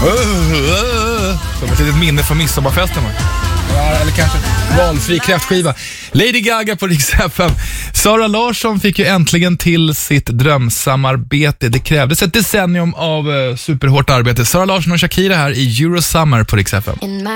Som ett litet minne från midsommarfesten. Ja, eller kanske valfri kräftskiva. Lady Gaga på Rix FM. Sara Larsson fick ju äntligen till sitt drömsamarbete. Det krävdes ett decennium av superhårt arbete. Sara Larsson och Shakira här i Eurosummer på Rix FM.